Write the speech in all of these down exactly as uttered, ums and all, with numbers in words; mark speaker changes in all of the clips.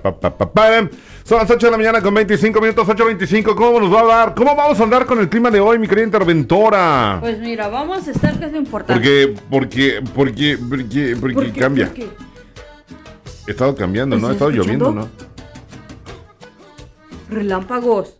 Speaker 1: pa, pa, pa, pa. Son las ocho de la mañana con veinticinco minutos, ocho veinticinco. ¿Cómo nos va a dar? ¿Cómo vamos a andar con el clima de hoy, mi querida interventora?
Speaker 2: Pues mira, vamos a estar, que es lo importante.
Speaker 1: Porque, porque, porque, porque, porque
Speaker 2: ¿Por qué?
Speaker 1: cambia.
Speaker 2: ¿Por qué?
Speaker 1: He estado cambiando, ¿no? Ha estado lloviendo, ¿no?
Speaker 2: Relámpagos.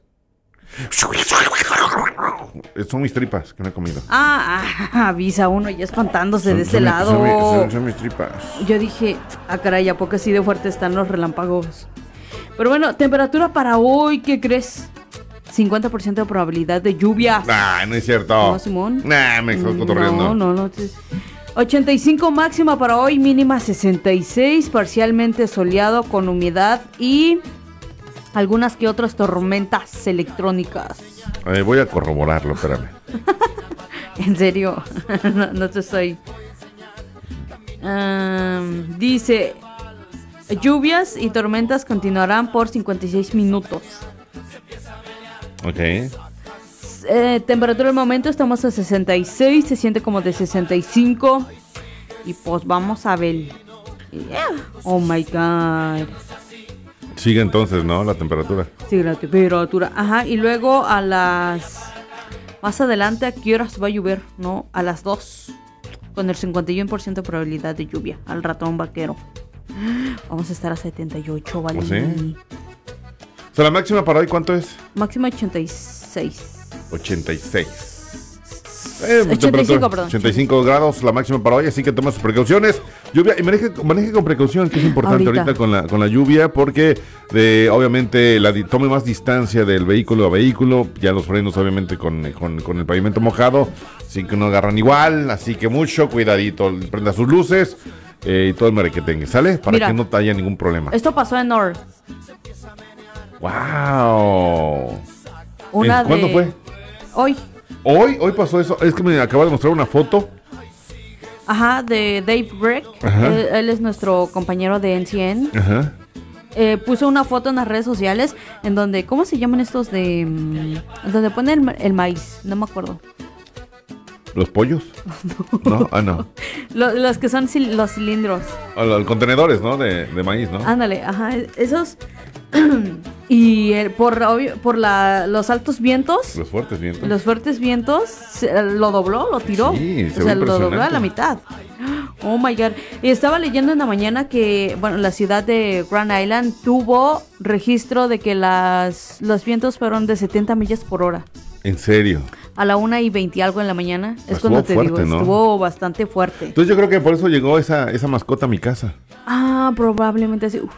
Speaker 1: Son mis tripas que no he comido.
Speaker 2: Ah, ah, avisa uno ya espantándose
Speaker 1: Son-
Speaker 2: de ese
Speaker 1: son mi-
Speaker 2: lado.
Speaker 1: Son, mi- son- son mis tripas.
Speaker 2: Yo dije, ah, caray, ¿a poco así de fuerte están los relámpagos? Pero bueno, temperatura para hoy, ¿qué crees? cincuenta por ciento de probabilidad de lluvia.
Speaker 1: Nah, no es cierto.
Speaker 2: ¿No, Simón?
Speaker 1: Nah, me estoy cotorreando.
Speaker 2: No, no, no. te- ochenta y cinco máxima para hoy, mínima sesenta y seis, parcialmente soleado con humedad y algunas que otras tormentas electrónicas.
Speaker 1: Eh, voy a corroborarlo, espérame.
Speaker 2: En serio, no, no te estoy. Am, dice, lluvias y tormentas continuarán por cincuenta y seis minutos.
Speaker 1: Ok.
Speaker 2: Eh, temperatura del momento estamos a sesenta y seis, se siente como de sesenta y cinco. Y pues vamos a ver. Yeah. Oh my god.
Speaker 1: Sigue entonces, ¿no? La temperatura.
Speaker 2: Sí, la temperatura. Ajá, y luego a las... Más adelante, ¿a qué horas va a llover? No, a las dos. Con el cincuenta y uno por ciento de probabilidad de lluvia. Al ratón vaquero. Vamos a estar a setenta y ocho, ¿vale?
Speaker 1: ¿Oh, sí? O sea, la máxima para hoy, ¿cuánto es?
Speaker 2: Máxima ochenta y seis.
Speaker 1: ochenta y seis. Eh,
Speaker 2: ochenta y cinco,
Speaker 1: temperatura,
Speaker 2: perdón.
Speaker 1: ochenta y cinco grados la máxima para hoy, así que toma sus precauciones. Lluvia, y maneje, maneje con precaución, que es importante ahorita,
Speaker 2: Ahorita.
Speaker 1: con, la, con la lluvia, porque de, obviamente la, di- tome más distancia del vehículo a vehículo. Ya los frenos, obviamente, con, con, con el pavimento mojado, sin que no agarran igual. Así que mucho cuidadito, prenda sus luces eh, y todo el merequetengue, ¿sale? Para
Speaker 2: Mira,
Speaker 1: que no haya ningún problema.
Speaker 2: Esto pasó en North.
Speaker 1: ¡Wow!
Speaker 2: Una
Speaker 1: ¿En- ¿Cuándo
Speaker 2: de-
Speaker 1: fue?
Speaker 2: Hoy.
Speaker 1: Hoy, hoy pasó eso. Es que me acaba de mostrar una foto.
Speaker 2: Ajá, de Dave Breck.
Speaker 1: Ajá.
Speaker 2: Él, él es nuestro compañero de N C N.
Speaker 1: Ajá.
Speaker 2: Eh, puso una foto en las redes sociales en donde, ¿cómo se llaman estos de... mm, donde ponen el, ma- el maíz? No me acuerdo.
Speaker 1: ¿Los pollos? No. Ah, no.
Speaker 2: Lo- los que son cil- los cilindros.
Speaker 1: Ah, los contenedores, ¿no? De, de maíz, ¿no?
Speaker 2: Ándale, ajá, esos... y el- por, obvio- por la, los altos vientos,
Speaker 1: Los fuertes vientos.
Speaker 2: los fuertes vientos, se- lo dobló, lo tiró.
Speaker 1: Sí, se
Speaker 2: o
Speaker 1: ve
Speaker 2: sea, lo dobló a
Speaker 1: impresionante.
Speaker 2: la mitad. Oh my god. Y estaba leyendo en la mañana que, bueno, la ciudad de Grand Island tuvo registro de que las, los vientos fueron de setenta millas por hora.
Speaker 1: En serio.
Speaker 2: A la una y veinte algo en la mañana. Es
Speaker 1: Estuvo
Speaker 2: cuando te
Speaker 1: fuerte,
Speaker 2: digo,
Speaker 1: ¿no?
Speaker 2: estuvo bastante fuerte.
Speaker 1: Entonces yo creo que por eso llegó esa, esa mascota a mi casa.
Speaker 2: Ah, probablemente así. Uf,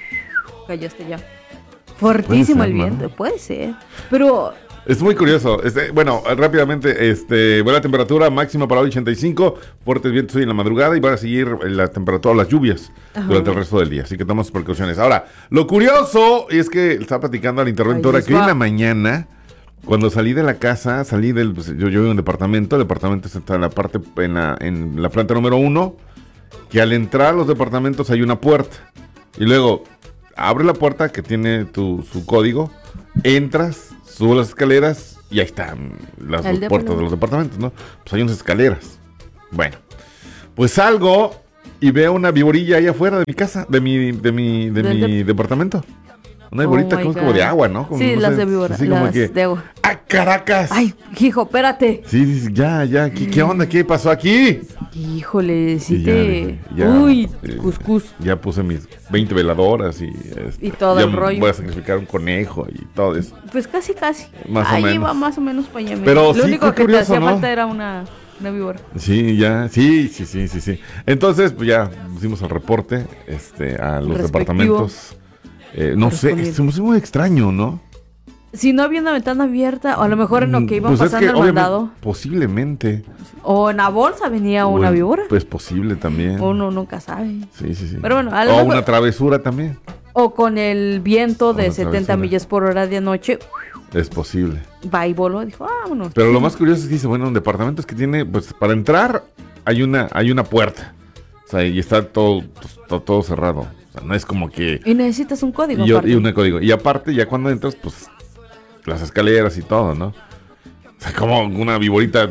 Speaker 2: callaste ya. Fuertísimo
Speaker 1: Puede ser,
Speaker 2: el
Speaker 1: ¿no?
Speaker 2: viento, puede ser. Pero
Speaker 1: Es muy curioso. Este, bueno, rápidamente, este, buena temperatura máxima para hoy ochenta y cinco, fuertes vientos hoy en la madrugada y van a seguir la temperatura, las lluvias
Speaker 2: Ajá.
Speaker 1: durante el resto del día. Así que tomamos precauciones. Ahora, lo curioso es que estaba platicando a la interventora
Speaker 2: Ahí les
Speaker 1: que hoy en
Speaker 2: va.
Speaker 1: la mañana, cuando salí de la casa, salí del, pues, yo, yo vivo en un departamento, el departamento está en la parte, en la, en la planta número uno, que al entrar a los departamentos hay una puerta. Y luego, abre la puerta que tiene tu, su código, entras, subes las escaleras y ahí están las
Speaker 2: El
Speaker 1: dos puertas
Speaker 2: departamento.
Speaker 1: de los departamentos, ¿no? Pues hay unas escaleras. Bueno, pues salgo y veo una viborilla ahí afuera de mi casa, de mi, de mi, de
Speaker 2: Del
Speaker 1: mi
Speaker 2: dep-
Speaker 1: departamento. Una
Speaker 2: Oh
Speaker 1: viborita
Speaker 2: my
Speaker 1: como,
Speaker 2: God.
Speaker 1: como de agua, ¿no? Como,
Speaker 2: sí,
Speaker 1: no
Speaker 2: las
Speaker 1: sé,
Speaker 2: de víbora,
Speaker 1: así como
Speaker 2: las
Speaker 1: que,
Speaker 2: de agua.
Speaker 1: ¡ah, Caracas!
Speaker 2: Ay, hijo, espérate.
Speaker 1: Sí, dice, ya, ya, ¿qué, qué onda? ¿Qué pasó aquí?
Speaker 2: Híjole, sí
Speaker 1: Y ya
Speaker 2: te...
Speaker 1: dije, ya,
Speaker 2: Uy,
Speaker 1: eh,
Speaker 2: cuscús.
Speaker 1: Ya puse mis veinte veladoras y... este,
Speaker 2: Y todo
Speaker 1: ya
Speaker 2: el rollo.
Speaker 1: voy a sacrificar un conejo y todo eso.
Speaker 2: Pues casi, casi.
Speaker 1: Más o
Speaker 2: Ahí
Speaker 1: menos.
Speaker 2: va más o menos para allá. mira.
Speaker 1: Pero
Speaker 2: Lo
Speaker 1: sí,
Speaker 2: único
Speaker 1: qué
Speaker 2: que
Speaker 1: curioso,
Speaker 2: te hacía
Speaker 1: ¿no?
Speaker 2: falta era una, una víbora.
Speaker 1: Sí, ya, sí, sí, sí, sí, sí. Entonces, pues ya pusimos el reporte este, a los
Speaker 2: Respectivo.
Speaker 1: departamentos. Eh, no sé,
Speaker 2: Correspondiente.
Speaker 1: es muy extraño, ¿no?
Speaker 2: Si no había una ventana abierta, o a lo mejor en lo que iba
Speaker 1: Pues es
Speaker 2: pasando el
Speaker 1: obviamente,
Speaker 2: mandado,
Speaker 1: posiblemente.
Speaker 2: o en la bolsa venía
Speaker 1: O
Speaker 2: una
Speaker 1: en-
Speaker 2: víbora.
Speaker 1: Pues posible también.
Speaker 2: Uno nunca sabe.
Speaker 1: Sí, sí, sí.
Speaker 2: Pero bueno, a lo
Speaker 1: o
Speaker 2: mejor-
Speaker 1: una travesura también.
Speaker 2: O con el viento de
Speaker 1: Una
Speaker 2: setenta
Speaker 1: travesura.
Speaker 2: millas por hora de anoche,
Speaker 1: Es posible.
Speaker 2: va y voló. Dijo, vámonos.
Speaker 1: Pero lo más curioso es que dice, bueno, en departamentos que tiene, pues para entrar hay una, hay una puerta. O sea, y está todo, todo, todo cerrado. O sea, no es como que...
Speaker 2: Y necesitas un código.
Speaker 1: Y, yo-
Speaker 2: aparte.
Speaker 1: y un código. Y aparte, ya cuando entras, pues las escaleras y todo, ¿no? O sea, como una viborita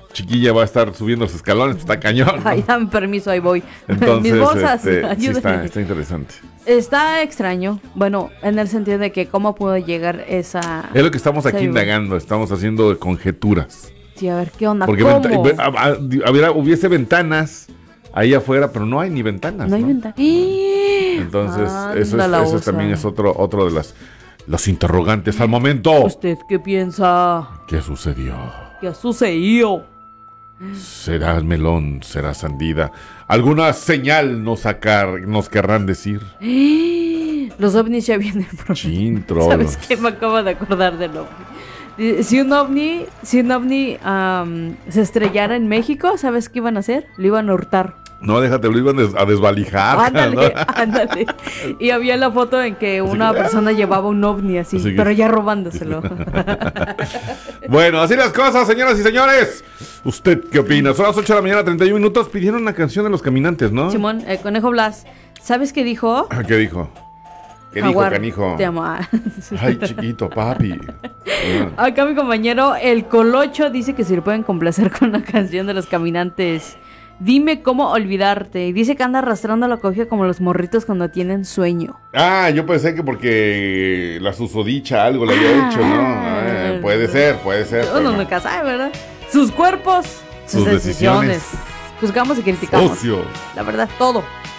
Speaker 1: chiquilla va a estar subiendo los escalones, está cañón, ¿no?
Speaker 2: Ay, dame permiso, ahí voy.
Speaker 1: Entonces,
Speaker 2: Mis bolsas,
Speaker 1: este, sí
Speaker 2: ayúdenme.
Speaker 1: está, está interesante.
Speaker 2: Está extraño, bueno, en el sentido de que cómo pudo llegar esa...
Speaker 1: Es lo que estamos aquí
Speaker 2: Sí,
Speaker 1: indagando, estamos haciendo conjeturas.
Speaker 2: Sí, a ver, ¿qué onda?
Speaker 1: Porque
Speaker 2: ¿Cómo?
Speaker 1: venta- a- a- hubiera- hubiese ventanas ahí afuera, pero no hay ni ventanas,
Speaker 2: No hay
Speaker 1: ¿no?
Speaker 2: ventana.
Speaker 1: Entonces, eso, es,
Speaker 2: Anda la
Speaker 1: eso
Speaker 2: osa.
Speaker 1: también es otro, otro de las, los interrogantes al momento.
Speaker 2: ¿Usted qué piensa?
Speaker 1: ¿Qué sucedió?
Speaker 2: ¿Qué ha sucedido?
Speaker 1: ¿Será el melón? ¿Será sandida? ¿Alguna señal nos, sacar, nos querrán decir?
Speaker 2: Los ovnis ya vienen pronto.
Speaker 1: Chin, troll.
Speaker 2: ¿Sabes qué? Me acabo de acordar del ovni. Si un ovni, si un ovni am, se estrellara en México, ¿sabes qué iban a hacer? Lo iban a hurtar.
Speaker 1: No, déjate, lo iban des- a desvalijar.
Speaker 2: Ándale,
Speaker 1: ¿no?
Speaker 2: ándale. Y había la foto en que una persona llevaba un ovni así,
Speaker 1: Así que-
Speaker 2: pero ya robándoselo.
Speaker 1: Bueno, así las cosas, señoras y señores. ¿Usted qué opina? Son las ocho de la mañana, treinta y un minutos. Pidieron una canción de Los Caminantes, ¿no?
Speaker 2: Simón, el conejo Blas, ¿sabes qué dijo?
Speaker 1: ¿Qué dijo? ¿Qué dijo,
Speaker 2: Jaguar,
Speaker 1: canijo?
Speaker 2: te amo. Ah,
Speaker 1: Ay, chiquito, papi.
Speaker 2: Acá mi compañero, el Colocho, dice que se le pueden complacer con la canción de Los Caminantes. Dime cómo olvidarte. Y dice que anda arrastrando la cobija como los morritos cuando tienen sueño.
Speaker 1: Ah, yo pensé que porque la susodicha algo le había
Speaker 2: Ah.
Speaker 1: hecho, ¿no? Eh, puede ser, puede ser.
Speaker 2: Uno
Speaker 1: pero-
Speaker 2: nunca sabe, ¿verdad? Sus cuerpos, sus,
Speaker 1: Sus
Speaker 2: decisiones.
Speaker 1: decisiones.
Speaker 2: Juzgamos y criticamos.
Speaker 1: Ocio.
Speaker 2: La verdad, todo.